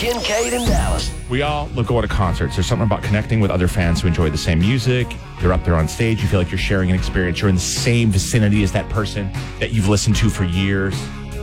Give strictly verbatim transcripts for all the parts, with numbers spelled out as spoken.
Kincaid and Dallas. We all look go to concerts. There's something about connecting with other fans who enjoy the same music. They're up there on stage. You feel like you're sharing an experience. You're in the same vicinity as that person that you've listened to for years.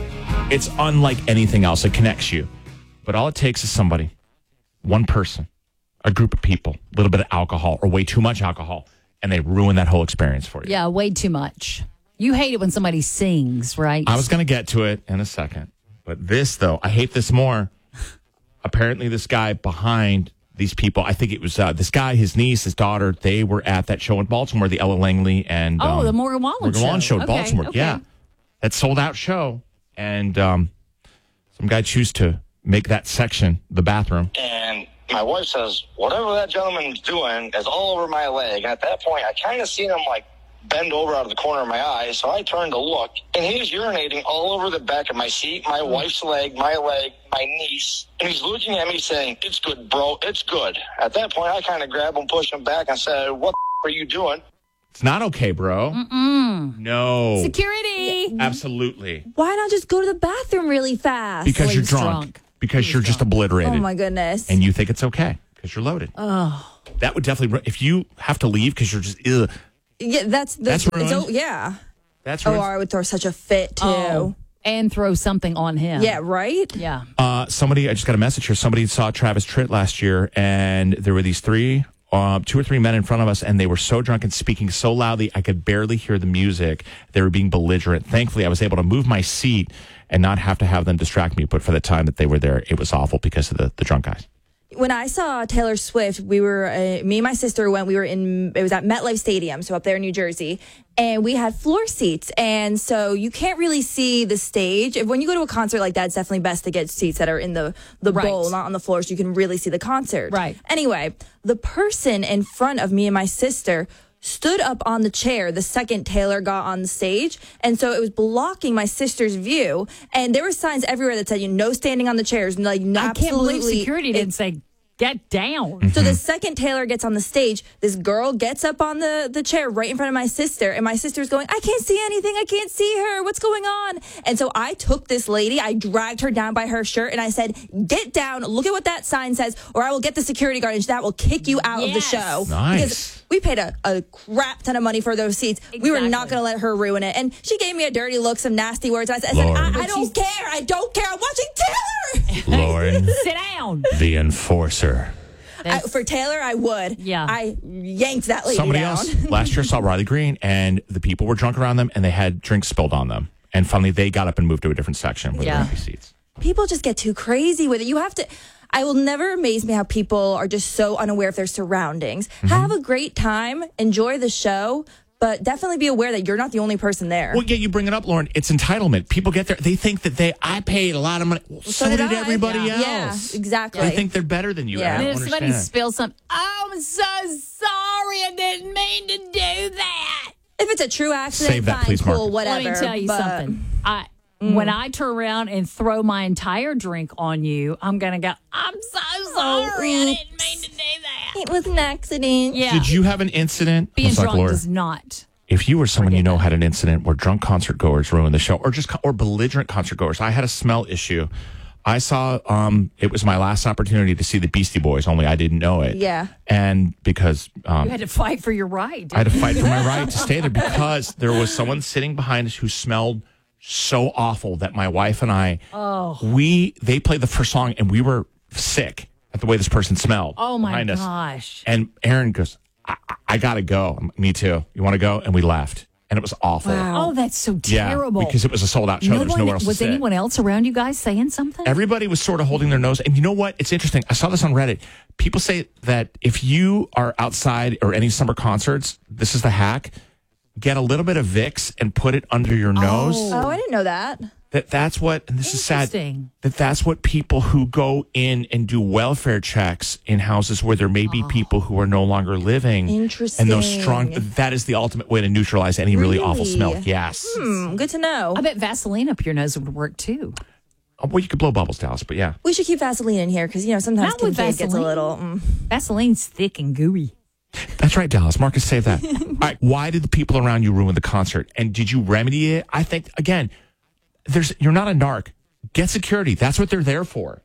It's unlike anything else. It connects you. But all it takes is somebody, one person, a group of people, a little bit of alcohol or way too much alcohol, and they ruin that whole experience for you. Yeah, way too much. You hate it when somebody sings, right? I was going to get to it in a second. But this, though, I hate this more. Apparently, this guy behind these people, I think it was uh, this guy, his niece, his daughter, they were at that show in Baltimore, the Ella Langley and... Oh, um, the Morgan Wallen Morgan show. Wallen show in Okay, Baltimore, okay. yeah. That sold-out show. And um, some guy chose to make that section the bathroom. And my wife says, whatever that gentleman's doing is all over my leg. And at that point, I kind of seen him, like, bend over out of the corner of my eye, so I turned to look, and he's urinating all over the back of my seat, my wife's leg, my leg, my niece, and he's looking at me saying, it's good, bro, it's good. At that point, I kind of grabbed him, pushed him back, and said, what the are you doing? It's not okay, bro. Mm-mm. No. Security. Absolutely. Why not just go to the bathroom really fast? Because Well, you're he's drunk. drunk. Because He's you're just drunk. obliterated. Oh, my goodness. And you think it's okay because you're loaded. Oh. That would definitely, if you have to leave because you're just, ugh, Yeah, that's... The, That's ruined. it's, oh, yeah. that's Oh, ruined. I would throw such a fit, too. Oh. And throw something on him. Yeah, right? Yeah. Uh, somebody, I just got a message here. Somebody saw Travis Tritt last year, and there were these three, uh, two or three men in front of us, and they were so drunk and speaking so loudly, I could barely hear the music. They were being belligerent. Thankfully, I was able to move my seat and not have to have them distract me. But for the time that they were there, it was awful because of the, the drunk guys. When I saw Taylor Swift, we were, uh, me and my sister went, we were in, it was at MetLife Stadium, so up there in New Jersey, and we had floor seats. And so you can't really see the stage. If, when you go to a concert like that, it's definitely best to get seats that are in the, the Right. bowl, not on the floor, so you can really see the concert. Right. Anyway, the person in front of me and my sister stood up on the chair the second Taylor got on the stage. And so it was blocking my sister's view. And there were signs everywhere that said, you know, no standing on the chairs. Like, no, I can't believe absolutely. security didn't say, get down. Mm-hmm. So the second Taylor gets on the stage, this girl gets up on the, the chair right in front of my sister, and my sister's going, I can't see anything. I can't see her. What's going on? And so I took this lady, I dragged her down by her shirt, and I said, get down, look at what that sign says, or I will get the security guard, and that will kick you out of the Yes. show. Nice. Because we paid a, a crap ton of money for those seats. We were not Exactly. going to let her ruin it. And she gave me a dirty look, some nasty words. I said, I, said, Lauren. I, I But don't she's- care. I don't care. I'm watching Taylor. Lauren, Sit down. the enforcer. I, for Taylor, I would. Yeah. I yanked that lady Somebody down. else last year saw Riley Green, and the people were drunk around them, and they had drinks spilled on them. And finally, they got up and moved to a different section where Yeah. there were empty seats. People just get too crazy with it. You have to. I will never amaze me how people are just so unaware of their surroundings. Mm-hmm. Have a great time, enjoy the show, but definitely be aware that you're not the only person there. Well, yeah, you bring it up, Lauren. It's entitlement. People get there. They think that they, I paid a lot of money. Well, so, did, I. everybody Yeah. else. Yeah, exactly. They think they're better than you. Yeah. I And don't if somebody understand. spills something, oh, I'm so sorry. I didn't mean to do that. If it's a true accident, Save that, fine, please, cool, Marcus. whatever. Let me tell you but something. I When I turn around and throw my entire drink on you, I'm going to go, I'm so sorry. I didn't mean to do that. It was an accident. Yeah. Did you have an incident? Being I'm sorry, drunk Laura. does not. If you or someone you know had an incident where drunk concert goers ruined the show, or just or belligerent concert goers, I had a smell issue. I saw um, it was my last opportunity to see the Beastie Boys, only I didn't know it. Yeah. And because um, You had to fight for your right. I had to fight for my right to stay there because there was someone sitting behind us who smelled so awful that my wife and I, Oh. we they played the first song and we were sick at the way this person smelled. Oh, my behind us. gosh. And Aaron goes, I, I, I got to go. I'm, Me too. You want to go? And we left. And it was awful. Oh, that's so Yeah, terrible. because it was a sold-out show. No There was one- nowhere else was to sit. anyone else around you guys saying something? Everybody was sort of holding their nose. And you know what? It's interesting. I saw this on Reddit. People say that if you are outside or any summer concerts, this is the hack. Get a little bit of Vicks and put it under your nose. Oh, I didn't know that. That that's what, and this is sad, Interesting. that that's what people who go in and do welfare checks in houses where there may be people who are no longer living. Interesting. And those strong, that is the ultimate way to neutralize any really, awful Really? smell. Yes. Hmm, good to know. I bet Vaseline up your nose would work too. Oh, well, you could blow bubbles, Dallas, but yeah. We should keep Vaseline in here because, you know, sometimes Not with Kincaid gets a Vaseline. little... Mm. Vaseline's thick and gooey. That's right, Dallas. Marcus, save that. All right. Why did the people around you ruin the concert? And did you remedy it? I think, again, there's you're not a narc. Get security. That's what they're there for.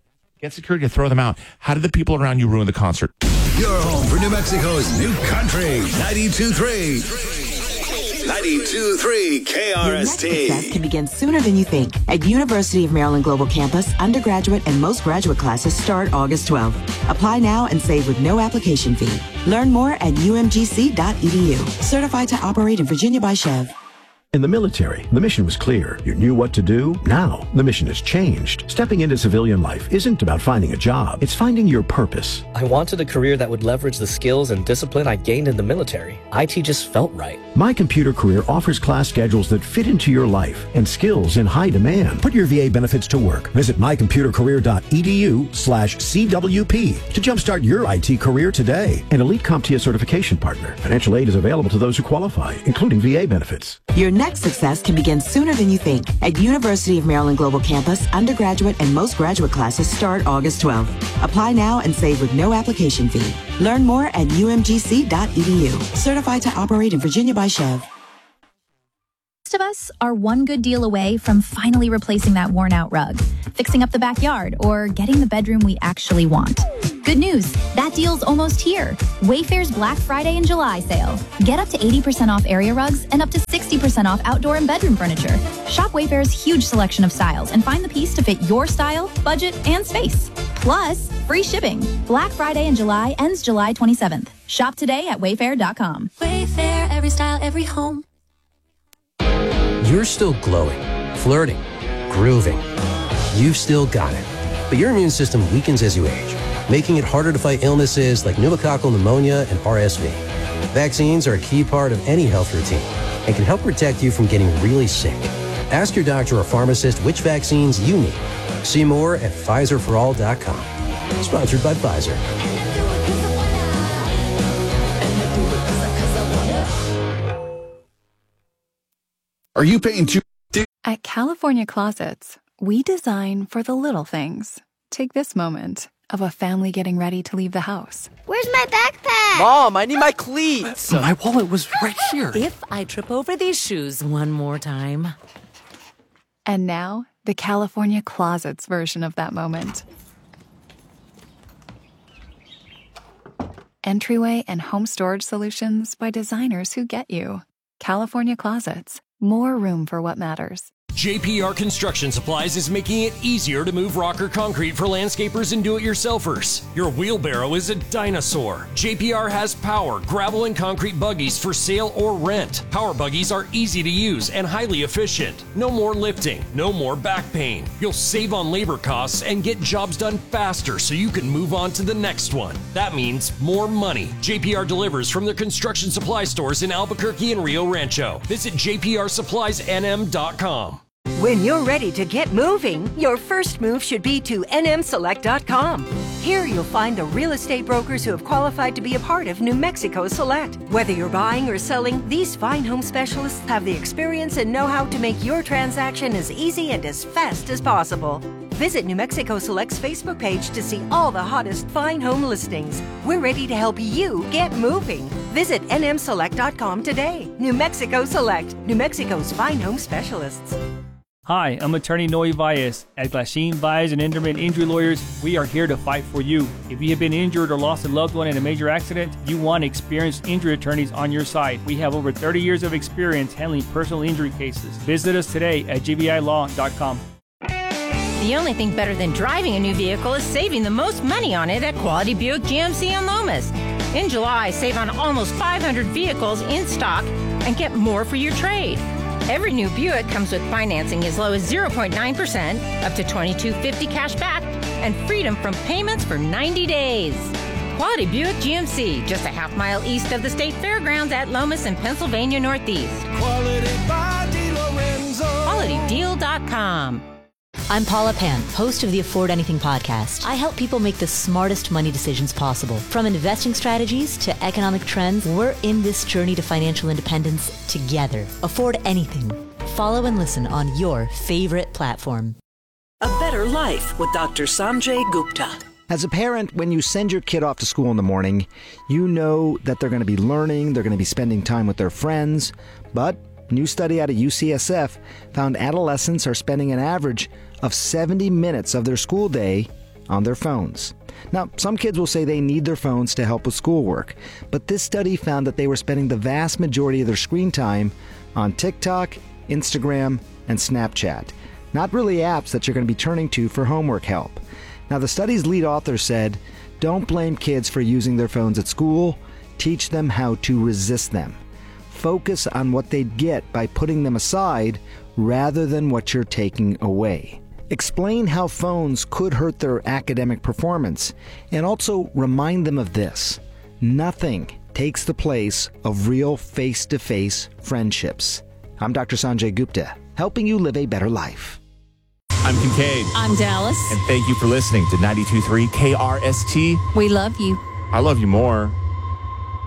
Get security to throw them out. How did the people around you ruin the concert? Your home for New Mexico's new country, ninety-two point three. ninety-two point three K R S T. Your next success can begin sooner than you think. At University of Maryland Global Campus, undergraduate and most graduate classes start August twelfth. Apply now and save with no application fee. Learn more at U M G C dot E D U. Certified to operate in Virginia by Chev. In the military, the mission was clear. You knew what to do. Now, the mission has changed. Stepping into civilian life isn't about finding a job. It's finding your purpose. I wanted a career that would leverage the skills and discipline I gained in the military. I T just felt right. My Computer Career offers class schedules that fit into your life and skills in high demand. Put your V A benefits to work. Visit my computer career dot E D U slash C W P to jumpstart your I T career today. An Elite CompTIA certification partner. Financial aid is available to those who qualify, including V A benefits. Your next success can begin sooner than you think. At University of Maryland Global Campus, undergraduate and most graduate classes start August twelfth. Apply now and save with no application fee. Learn more at U M G C dot E D U. Certified to operate in Virginia by Chev. Most of us are one good deal away from finally replacing that worn out rug, fixing up the backyard, or getting the bedroom we actually want. Good news, that deal's almost here. Wayfair's Black Friday and July sale. Get up to eighty percent off area rugs and up to sixty percent off outdoor and bedroom furniture. Shop Wayfair's huge selection of styles and find the piece to fit your style, budget, and space. Plus, free shipping. Black Friday and July ends July twenty-seventh. Shop today at wayfair dot com. Wayfair, every style, every home. You're still glowing, flirting, grooving. You've still got it. But your immune system weakens as you age, making it harder to fight illnesses like pneumococcal pneumonia and R S V. Vaccines are a key part of any health routine and can help protect you from getting really sick. Ask your doctor or pharmacist which vaccines you need. See more at Pfizer for all dot com. Sponsored by Pfizer. Are you paying too? At California Closets, we design for the little things. Take this moment of a family getting ready to leave the house. Where's my backpack? Mom, I need my cleats. My wallet was right here. If I trip over these shoes one more time. And now, the California Closets version of that moment. Entryway and home storage solutions by designers who get you. California Closets. More room for what matters. J P R Construction Supplies is making it easier to move rock or concrete for landscapers and do-it-yourselfers. Your wheelbarrow is a dinosaur. J P R has power, gravel, and concrete buggies for sale or rent. Power buggies are easy to use and highly efficient. No more lifting, no more back pain. You'll save on labor costs and get jobs done faster so you can move on to the next one. That means more money. J P R delivers from their construction supply stores in Albuquerque and Rio Rancho. Visit J P R supplies N M dot com. When you're ready to get moving, your first move should be to N M select dot com. Here you'll find the real estate brokers who have qualified to be a part of New Mexico Select. Whether you're buying or selling, these fine home specialists have the experience and know-how to make your transaction as easy and as fast as possible. Visit New Mexico Select's Facebook page to see all the hottest fine home listings. We're ready to help you get moving. Visit N M select dot com today. New Mexico Select, New Mexico's fine home specialists. Hi, I'm attorney Noe Valles. At Glasheen, Valles and Enderman Injury Lawyers, we are here to fight for you. If you have been injured or lost a loved one in a major accident, you want experienced injury attorneys on your side. We have over thirty years of experience handling personal injury cases. Visit us today at G B I law dot com. The only thing better than driving a new vehicle is saving the most money on it at Quality Buick G M C in Lomas. In July, save on almost five hundred vehicles in stock and get more for your trade. Every new Buick comes with financing as low as zero point nine percent, up to twenty-two fifty cash back, and freedom from payments for ninety days. Quality Buick G M C, just a half mile east of the State Fairgrounds at Lomas in Pennsylvania Northeast. Quality by DeLorenzo. Quality Deal dot com. I'm Paula Pan, host of the Afford Anything podcast. I help people make the smartest money decisions possible. From investing strategies to economic trends, we're in this journey to financial independence together. Afford Anything. Follow and listen on your favorite platform. A better life with Doctor Sanjay Gupta. As a parent, when you send your kid off to school in the morning, you know that they're going to be learning, they're going to be spending time with their friends, but a new study out of U C S F found adolescents are spending an average of seventy minutes of their school day on their phones. Now, some kids will say they need their phones to help with schoolwork, but this study found that they were spending the vast majority of their screen time on TikTok, Instagram, and Snapchat. Not really apps that you're going to be turning to for homework help. Now, the study's lead author said, don't blame kids for using their phones at school. Teach them how to resist them. Focus on what they'd get by putting them aside rather than what you're taking away. Explain how phones could hurt their academic performance, and also remind them of this: nothing takes the place of real face-to-face friendships. I'm Doctor Sanjay Gupta, helping you live a better life. I'm Kincaid. I'm Dallas. And thank you for listening to ninety-two point three K R S T. We love you. I love you more.